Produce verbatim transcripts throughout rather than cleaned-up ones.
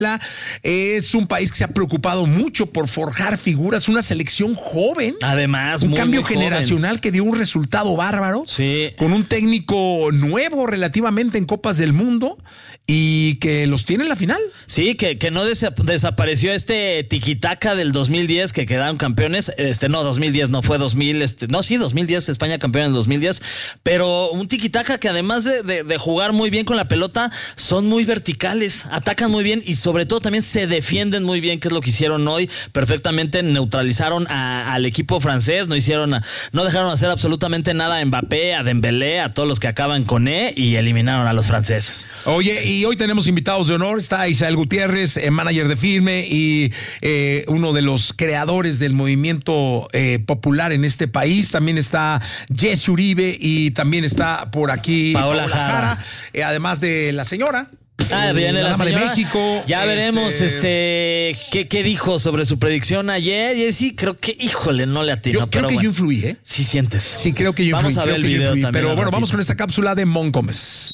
Es un país que se ha preocupado mucho por forjar figuras, una selección joven. Además, un muy, cambio muy generacional joven. que dio un resultado bárbaro. Sí. Con un técnico nuevo relativamente en Copas del Mundo y que los tiene en la final. Sí, que, que no des- desapareció este tiquitaca del dos mil diez que quedaron campeones. Este, no, dos mil diez, no fue dos mil. Este, no, sí, dos mil diez, España campeón en dos mil diez. Pero un tiquitaca que además de, de, de jugar muy bien con la pelota, son muy verticales, atacan muy bien y sobre todo también se defienden muy bien, que es lo que hicieron hoy. Perfectamente neutralizaron a, al equipo francés, no hicieron, a, no dejaron hacer absolutamente nada a Mbappé, a Dembélé, a todos los que acaban con E y eliminaron a los franceses. Oye, y hoy tenemos invitados de honor. Está Isael Gutiérrez, eh, manager de Firme y eh, uno de los creadores del movimiento eh, popular en este país. También está Jesse Uribe y también está por aquí Paola Paola Jara, Jara. eh, además de la señora. Ah, viene la dama de señora. México. Ya este... veremos este qué, qué dijo sobre su predicción ayer. Y sí, creo que, híjole, no le atinó. Yo creo pero que bueno. yo influí, ¿eh? Sí sientes. Sí, creo que yo influí. Vamos a ver creo el que yo video influí. también Pero al bueno, vamos ratito. con esta cápsula de Mon Gómez.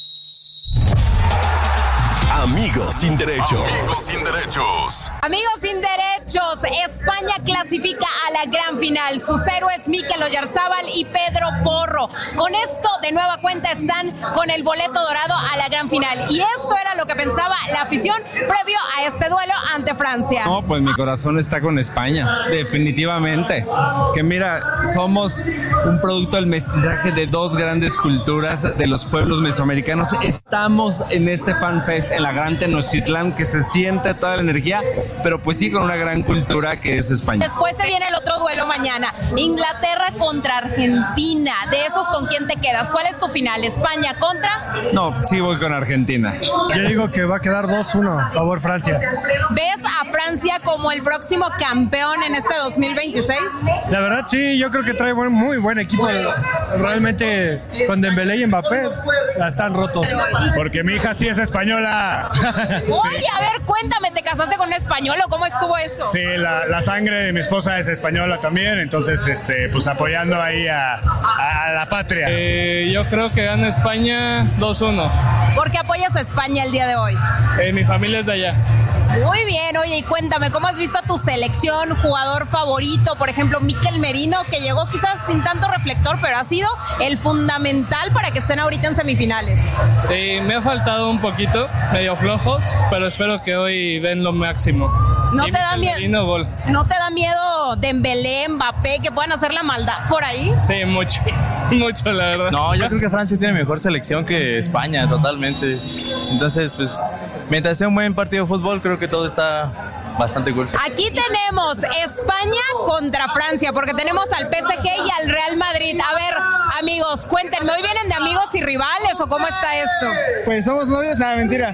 Amigos sin derechos. Amigos sin derechos. Amigos sin derechos, España clasifica a la gran final. Sus héroes Mikel Oyarzábal y Pedro Porro. Con esto, de nueva cuenta, están con el boleto dorado a la gran final. Y esto era lo que pensaba la afición previo a este duelo ante Francia. No, pues mi corazón está con España, definitivamente. Que mira, somos un producto del mestizaje de dos grandes culturas de los pueblos mesoamericanos. Estamos en este Fan Fest en la Gran Tenochtitlán, que se siente toda la energía, pero pues sí con una gran cultura que es España. Después se viene el otro duelo mañana. Inglaterra contra Argentina. De esos, ¿con quién te quedas? ¿Cuál es tu final? ¿España contra? No, sí voy con Argentina. Yo digo que va a quedar dos uno, a favor Francia. ¿Ves a Francia como el próximo campeón en este dos mil veintiséis? La verdad sí, yo creo que trae buen, muy buen equipo. Realmente con Dembélé y Mbappé la están rotos. Porque mi hija sí es española. Oye, a ver, cuéntame, ¿te casaste con un español o cómo estuvo eso? Sí, la, la sangre de mi esposa es española también, entonces este, pues apoyando ahí a, a, a la patria. Eh, yo creo que gana España dos uno. ¿Por qué apoyas a España el día de hoy? Eh, mi familia es de allá. Muy bien, oye, y cuéntame, ¿cómo has visto a tu selección, jugador favorito? Por ejemplo, Mikel Merino, que llegó quizás sin tanto reflector, pero ha sido el fundamental para que estén ahorita en semifinales. Sí, me ha faltado un poquito, medio flojos, pero espero que hoy den lo máximo. ¿No Y te da Mikel miedo? Merino, gol. ¿No te da miedo Dembélé, Mbappé, que puedan hacer la maldad por ahí? Sí, mucho, mucho la verdad. No, yo creo que Francia tiene mejor selección que España, totalmente. Entonces, pues, mientras sea un buen partido de fútbol, creo que todo está bastante cool. Aquí tenemos España contra Francia, porque tenemos al P S G y al Real Madrid. A ver, amigos, cuéntenme, ¿hoy vienen de amigos y rivales o cómo está esto? Pues somos novios, nada, mentira.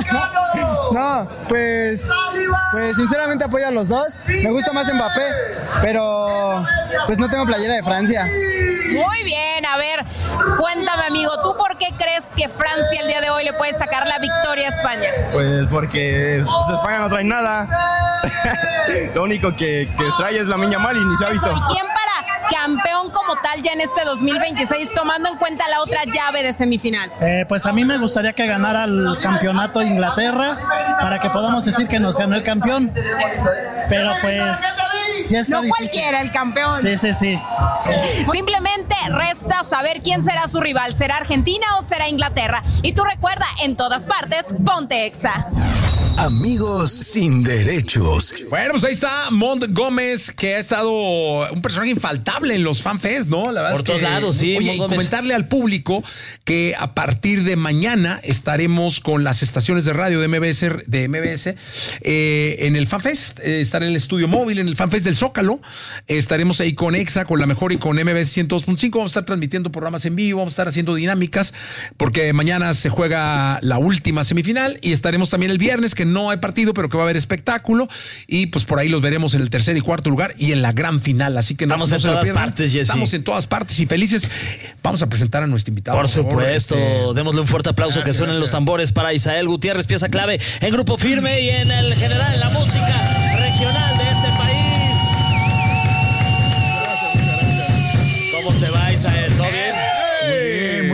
No, pues, pues sinceramente apoyo a los dos. Me gusta más Mbappé, pero pues no tengo playera de Francia. Muy bien, a ver, cuéntame, amigo, ¿tú por qué crees que Francia el día de hoy le puede sacar la victoria a España? Pues porque pues, España no trae nada. Lo único que, que trae es la Lamine Yamal y ni se ha visto. ¿Y quién para campeón como tal ya en este dos mil veintiséis, tomando en cuenta la otra llave de semifinal? Eh, pues a mí me gustaría que ganara el campeonato de Inglaterra para que podamos decir que nos ganó el campeón. Pero pues sí está No difícil. cualquiera el campeón. Sí, sí, sí. Simplemente resta saber quién será su rival. ¿Será Argentina o será Inglaterra? Y tú recuerda, en todas partes, ponte Exa. Amigos sin derechos. Bueno, pues ahí está Mont Gómez, que ha estado un personaje infaltable en los FanFest, ¿no? La verdad Por es todos que, lados, sí, Oye, Mont y Gómez. comentarle al público que a partir de mañana estaremos con las estaciones de radio de M B S, de M B S eh, en el FanFest. Eh, estaré en el estudio móvil, en el FanFest del Zócalo. Eh, estaremos ahí con Exa, con La Mejor y con M B S ciento dos punto cinco. Vamos a estar transmitiendo programas en vivo, vamos a estar haciendo dinámicas, porque mañana se juega la última semifinal y estaremos también el viernes, que no hay partido, pero que va a haber espectáculo, y pues por ahí los veremos en el tercer y cuarto lugar y en la gran final, así que no, Estamos no en se lo todas pierdan. partes, Jesse. Estamos en todas partes y felices. Vamos a presentar a nuestro invitado. Por favor, supuesto, este... démosle un fuerte aplauso. Gracias, que suenen gracias. los tambores para Isael Gutiérrez, pieza clave en Grupo Firme y en el general en la música regional de este país. ¿Cómo te va, Isael? ¿Todo bien? Muy bien, muy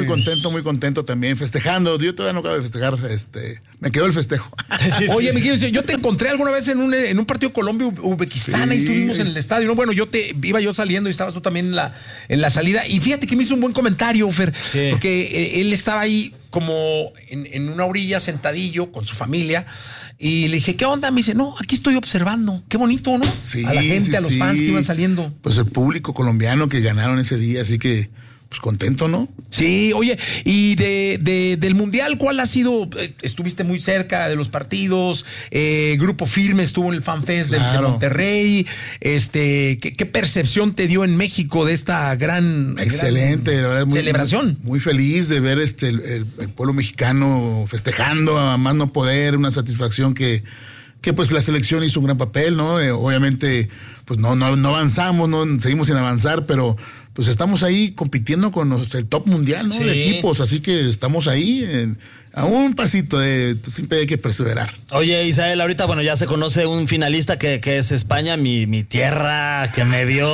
contento, muy contento también, festejando. Yo todavía no acabo de festejar, este, me quedó el festejo. Sí, sí. Oye, mi querido, yo te encontré alguna vez en un, en un partido Colombia-Uzbekistán, sí, ahí estuvimos en el estadio, ¿no? Bueno, yo te iba yo saliendo y estabas tú también en la, en la salida. Y fíjate que me hizo un buen comentario, Fer, sí. porque él estaba ahí como en, en una orilla, sentadillo, con su familia. Y le dije, ¿qué onda? Me dice, no, aquí estoy observando. Qué bonito, ¿no? Sí, a la gente, sí, a los sí. fans que iban saliendo. Pues el público colombiano que ganaron ese día, así que, pues contento, ¿no? Sí, oye, y de, de del Mundial, ¿cuál ha sido? Estuviste muy cerca de los partidos, eh, Grupo Firme estuvo en el FanFest de, claro. de Monterrey. Este, ¿qué, ¿qué percepción te dio en México de esta gran, Excelente, gran la verdad, muy, celebración? Muy, muy feliz de ver este el, el, el pueblo mexicano festejando a más no poder, una satisfacción que que pues la selección hizo un gran papel, ¿no? Eh, obviamente, pues no, no, no avanzamos, no seguimos sin avanzar, pero pues estamos ahí compitiendo con los, el top mundial, ¿no? Sí. De equipos, así que estamos ahí en, a un pasito de, siempre hay que perseverar. Oye, Isael, ahorita, bueno, ya se conoce un finalista que, que es España, mi, mi tierra, que me vio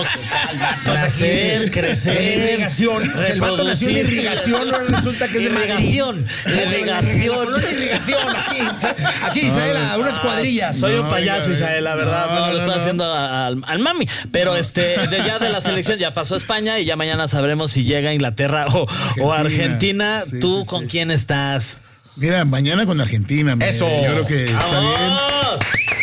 nacer, crecer, irrigación, reproducir, irrigación, no resulta que es irrigación, irrigación, irrigación, aquí, aquí Isael, a unas cuadrillas. Soy no, un payaso, oiga, Isael, la verdad, no, no, no lo estoy no. haciendo al, al mami, pero este, de, ya de la selección ya pasó España y ya mañana sabremos si llega a Inglaterra o Argentina. O Argentina. Sí, ¿Tú sí, con sí. quién estás? Mira, mañana con Argentina. Eso. Me, yo creo que está ¡Oh!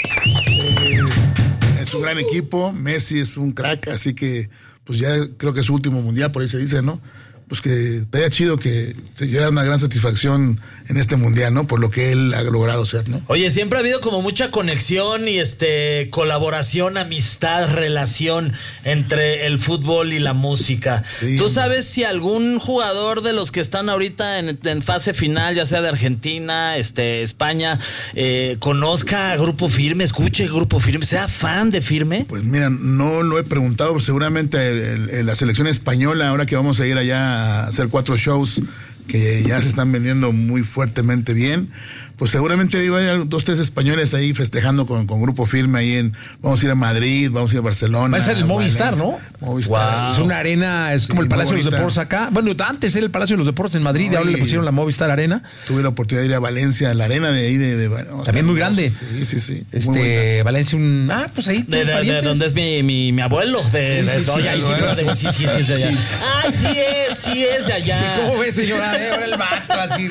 bien. Eh, es un gran equipo. Messi es un crack, así que pues ya creo que es su último mundial, por ahí se dice, ¿no? Pues que estaría chido que se diera una gran satisfacción en este mundial, ¿no? Por lo que él ha logrado ser, ¿no? Oye, siempre ha habido como mucha conexión y este colaboración, amistad, relación entre el fútbol y la música. Sí. ¿Tú sabes si algún jugador de los que están ahorita en, en fase final, ya sea de Argentina, este, España, eh, conozca a Grupo Firme, escuche Grupo Firme, sea fan de Firme? Pues mira, no lo he preguntado, pero seguramente el, el, la selección española, ahora que vamos a ir allá a hacer cuatro shows que ya se están vendiendo muy fuertemente bien, pues seguramente iba a haber dos, tres españoles ahí festejando con, con Grupo Firme ahí en, vamos a ir a Madrid, vamos a ir a Barcelona. Va a ser el Movistar, ¿no? Movistar. Wow. Es una arena, es sí, como el Palacio de los Deportes acá. Bueno, antes era el Palacio de los Deportes en Madrid, no, y ahora le pusieron la Movistar Arena. Tuve la oportunidad de ir a Valencia, la arena de ahí de... de, de no, también muy grande. Sí, sí, sí. Este, Valencia, un... Ah, pues ahí. De, de, de donde es mi, mi, mi abuelo. De, de, sí, sí, de, sí, sí, sí, sí, sí, sí, sí, sí. Ay, sí es, sí es de allá. Sí, ¿cómo ves, señora? Eh, ahora el vato así,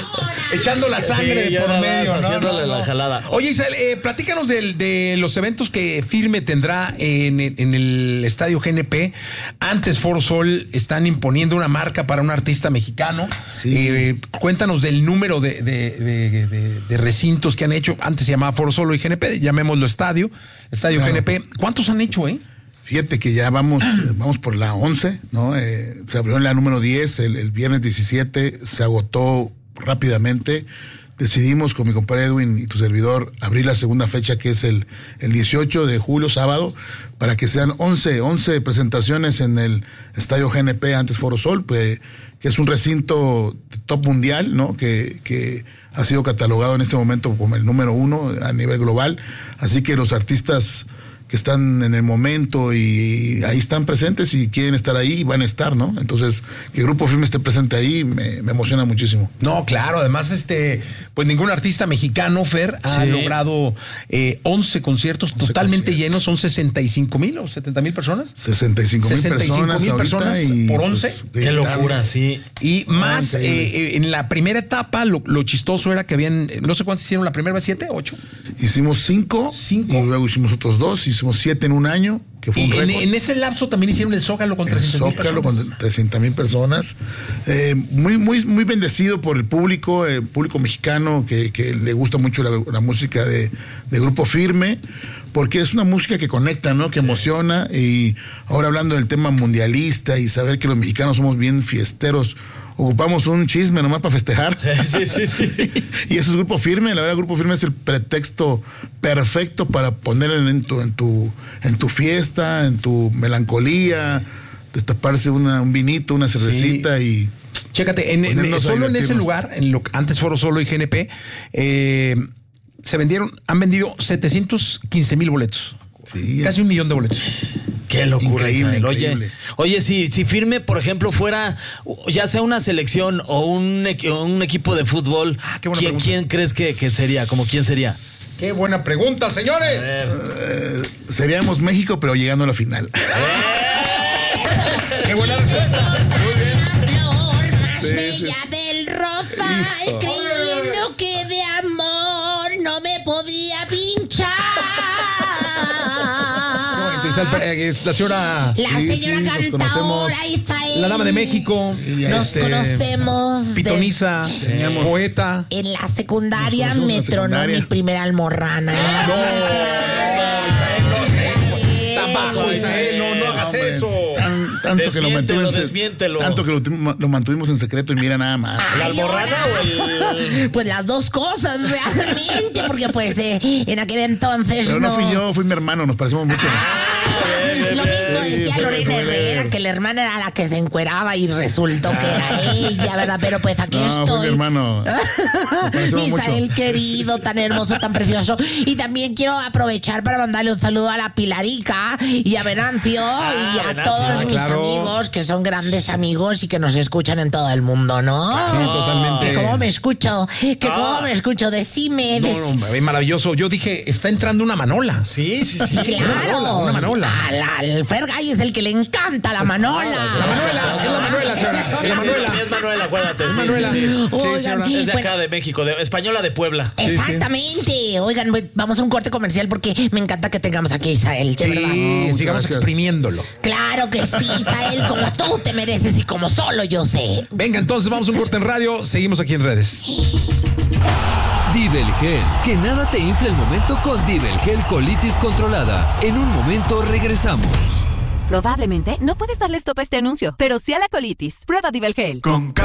echando la sangre sí, por medio, ¿no? No, no, la jalada. Oye, Isael, eh, platícanos del, de los eventos que Firme tendrá en, en el Estadio G N P. Antes Foro Sol están imponiendo una marca para un artista mexicano. Sí. Eh, cuéntanos del número de, de, de, de, de recintos que han hecho. Antes se llamaba Foro Sol y G N P, llamémoslo Estadio, Estadio claro. G N P. ¿Cuántos han hecho, eh? Fíjate que ya vamos, eh, vamos por la once, ¿no? Eh, se abrió en la número diez, el, el viernes diecisiete, se agotó rápidamente. Decidimos con mi compadre Edwin y tu servidor abrir la segunda fecha, que es el, el dieciocho de julio, sábado, para que sean once, once presentaciones en el Estadio G N P, antes Foro Sol, pues, que es un recinto top mundial, ¿no? Que, que ha sido catalogado en este momento como el número uno a nivel global. Así que los artistas que están en el momento y ahí están presentes y quieren estar ahí, van a estar, ¿no? Entonces, que el Grupo Firme esté presente ahí me, me emociona muchísimo. No, claro, además, este, pues ningún artista mexicano, Fer, ha sí. logrado eh, once conciertos once totalmente conciertos. llenos, son sesenta y cinco mil o setenta mil personas. sesenta y cinco mil personas, mil personas y, por once. Pues, qué locura, sí. Y más, ah, eh, en la primera etapa, lo, lo chistoso era que habían, no sé cuántos hicieron la primera vez, siete, ocho. Hicimos cinco, cinco. Y luego hicimos otros dos, y hicimos siete en un año, que fue un y récord. En, en ese lapso también hicieron el Zócalo con trescientas mil personas. El Zócalo con trescientas mil personas. Eh, muy, muy, muy bendecido por el público, el público mexicano que, que le gusta mucho la, la música de, de Grupo Firme, porque es una música que conecta, ¿no? Que emociona. Y ahora hablando del tema mundialista y saber que los mexicanos somos bien fiesteros, ocupamos un chisme nomás para festejar. Sí, sí, sí, sí. Y eso es Grupo Firme. La verdad, Grupo Firme es el pretexto perfecto para poner en tu, en tu, en tu fiesta, en tu melancolía, destaparse una, un vinito, una cervecita sí. y... Chécate, en, en, solo en ese lugar, en lo, antes Foro Solo y G N P, eh, se vendieron, han vendido setecientos quince mil boletos. Sí, Casi un millón de boletos. Qué locura. Increíble, Israel. increíble. Oye, oye, si, si Firme, por ejemplo, fuera ya sea una selección o un, equi- un equipo de fútbol, Ah, qué buena ¿quién, pregunta. quién crees que, que sería? ¿Como quién sería? Qué buena pregunta, señores. Eh, seríamos México, pero llegando a la final. Qué buena respuesta. Sí, sí, sí. del rosal, creyendo que de amor no me podía pinchar. La señora. La Sí, señora sí, nos cantadora Isael. La dama de México. Nos este, conocemos de- Pitoniza. Teníamos- Poeta. en la secundaria Nos conocemos en me la tronó secundaria. mi primera almorrana. Tan bajo, Isael, no, no hagas Hombre, eso. tan- tanto que lo Desmiéntelo, mantuvimos en- desmiéntelo. tanto que lo, tu- lo mantuvimos en secreto y mira nada más. ¿La Ay, alborrana ahora. o el...? Pues las dos cosas realmente, porque pues eh, en aquel entonces Pero no fui yo, fui mi hermano, nos parecemos mucho. Lo mismo decía Sí, Lorena fue- fue- Herrera, que la hermana era la que se encueraba y resultó que era ella, ¿verdad? Pero pues aquí No, fue estoy. mi hermano. Nos parecemos Misael mucho. querido, tan hermoso, tan precioso. Y también quiero aprovechar para mandarle un saludo a la Pilarica y a Venancio y a Venancio. todos Ah, mis claro. amigos que son grandes amigos y que nos escuchan en todo el mundo, ¿no? Sí, totalmente. Que cómo me escucho, que Ah. cómo me escucho, decime, No, decime. no, maravilloso. Yo dije, está entrando una manola. Sí, sí, sí. Sí, claro. manola, una manola. Al, al Fergay es el que le encanta la manola. La Manuela, es la Manuela, señora. Esa Es la es Manuela. Es Manuela, acuérdate. Es sí, Manuela. sí, sí. Sí, Oigan, señora. Es de bueno, acá, de México, de, española de Puebla. exactamente. Oigan, pues, vamos a un corte comercial porque me encanta que tengamos aquí a Isael, de verdad. Sí, muchas sigamos gracias. exprimiéndolo. Claro que sí, Isael, como tú te mereces y como solo yo sé. Venga, entonces vamos a un corte en radio. Seguimos aquí en redes. Divel Gel. Que nada te infle el momento con Divel Gel Colitis Controlada. En un momento regresamos. Probablemente no puedes darle stop a este anuncio, pero sí a la colitis. Prueba Divel Gel. Con K